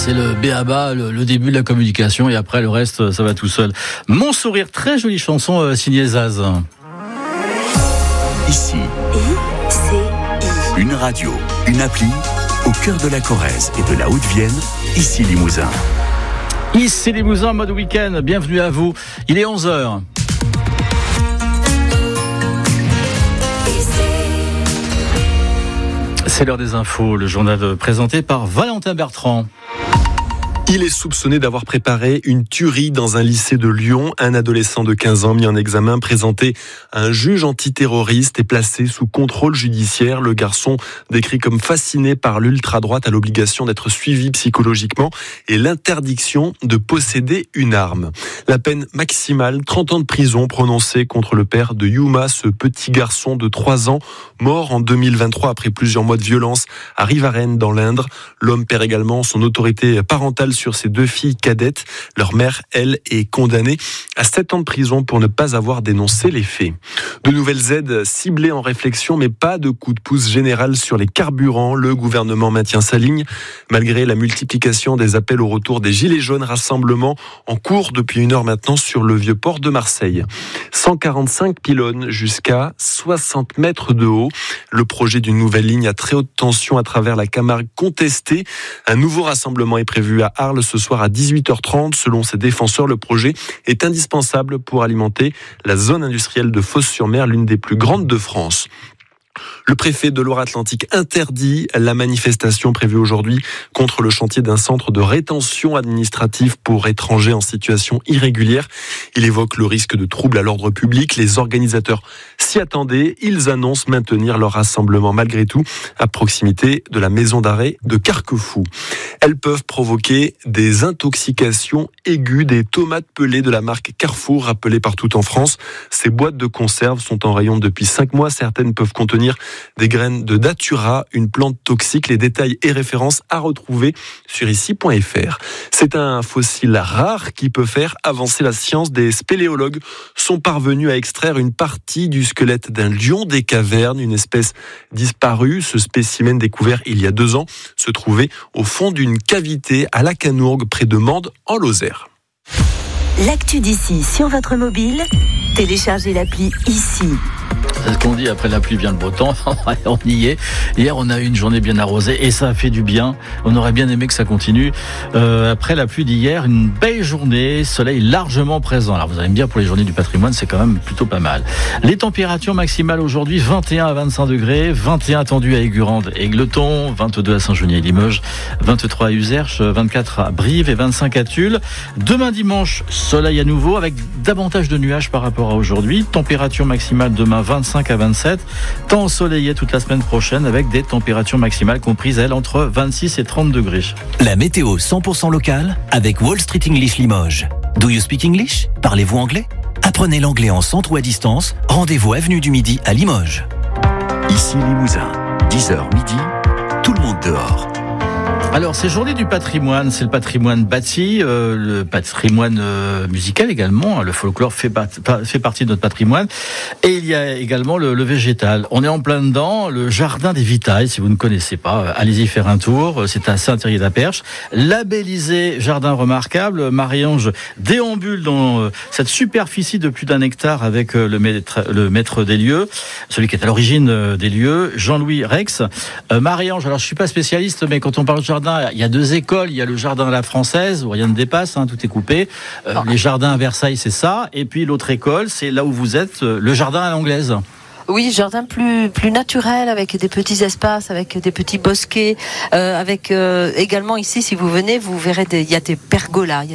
c'est le b.a.-ba, le début de la communication, et après le reste, ça va tout seul. Mon sourire, très jolie chanson signée Zaz. Ici, une radio, une appli, au cœur de la Corrèze et de la Haute-Vienne, ici Limousin. Ici Limousin, mode week-end, bienvenue à vous. Il est 11h. C'est l'heure des infos, le journal présenté par Valentin Bertrand. Il est soupçonné d'avoir préparé une tuerie dans un lycée de Lyon. Un adolescent de 15 ans mis en examen, présenté à un juge antiterroriste et placé sous contrôle judiciaire. Le garçon, décrit comme fasciné par l'ultra-droite, a l'obligation d'être suivi psychologiquement et l'interdiction de posséder une arme. La peine maximale, 30 ans de prison prononcée contre le père de Yuma, ce petit garçon de 3 ans, mort en 2023 après plusieurs mois de violence à Rivarennes dans l'Indre. L'homme perd également son autorité parentale sur ses 2 filles cadettes. Leur mère, elle, est condamnée à 7 ans de prison pour ne pas avoir dénoncé les faits. De nouvelles aides ciblées en réflexion, mais pas de coup de pouce général sur les carburants. Le gouvernement maintient sa ligne, malgré la multiplication des appels au retour des Gilets jaunes, rassemblement en cours depuis 1 heure maintenant sur le vieux port de Marseille. 145 pylônes jusqu'à 60 mètres de haut. Le projet d'une nouvelle ligne à très haute tension à travers la Camargue contesté. Un nouveau rassemblement est prévu à Arles ce soir à 18h30. Selon ses défenseurs, le projet est indispensable pour alimenter la zone industrielle de Fos-sur-Mer, l'une des plus grandes de France. Le préfet de Loire-Atlantique interdit la manifestation prévue aujourd'hui contre le chantier d'un centre de rétention administrative pour étrangers en situation irrégulière. Il évoque le risque de troubles à l'ordre public. Les organisateurs s'y attendaient. Ils annoncent maintenir leur rassemblement malgré tout à proximité de la maison d'arrêt de Carquefou. Elles peuvent provoquer des intoxications aiguës. Des tomates pelées de la marque Carrefour, rappelées partout en France. Ces boîtes de conserve sont en rayon depuis 5 mois. Certaines peuvent contenir des graines de datura, une plante toxique. Les détails et références à retrouver sur ici.fr. C'est un fossile rare qui peut faire avancer la science. Des spéléologues sont parvenus à extraire une partie du squelette d'un lion des cavernes, une espèce disparue. Ce spécimen découvert il y a 2 ans se trouvait au fond d'une cavité à la Canourgue, près de Mende, en Lozère. L'actu d'ici sur votre mobile, téléchargez l'appli Ici. C'est ce qu'on dit, après la pluie vient le beau temps. On y est. Hier, on a eu une journée bien arrosée et ça a fait du bien. On aurait bien aimé que ça continue. Après la pluie d'hier, une belle journée, soleil largement présent. Alors vous allez me dire, pour les journées du patrimoine, c'est quand même plutôt pas mal. Les températures maximales aujourd'hui, 21 à 25 degrés, 21 attendus à Aigurande et Égletons, 22 à Saint-Geniez et Limoges, 23 à Uzerche, 24 à Brive et 25 à Tulle. Demain dimanche, soleil à nouveau avec davantage de nuages par rapport à aujourd'hui. Température maximale demain 25 à 27, temps ensoleillé toute la semaine prochaine avec des températures maximales comprises, elles, entre 26 et 30 degrés. La météo 100% locale avec Wall Street English Limoges. Do you speak English? Parlez-vous anglais? Apprenez l'anglais en centre ou à distance. Rendez-vous avenue du Midi à Limoges. Ici Limousin, 10h midi, tout le monde dehors. Alors, c'est journée du patrimoine, c'est le patrimoine bâti, le patrimoine musical également. Le folklore fait partie de notre patrimoine. Et il y a également le végétal. On est en plein dedans, le jardin des Vitailles. Si vous ne connaissez pas, allez-y faire un tour. C'est à Saint-Thierry-d'Aperche. Labellisé jardin remarquable. Marie-Ange déambule dans cette superficie de plus d'1 hectare avec le maître des lieux, celui qui est à l'origine des lieux, Jean-Louis Rex. Marie-Ange, alors je suis pas spécialiste, mais quand on parle de jardin, il y a 2 écoles. Il y a le jardin à la française où rien ne dépasse, tout est coupé. Les jardins à Versailles, c'est ça. Et puis l'autre école, c'est là où vous êtes, le jardin à l'anglaise. Oui, jardin plus naturel, avec des petits espaces, avec des petits bosquets, avec également ici, si vous venez, vous verrez il y a des pergolas.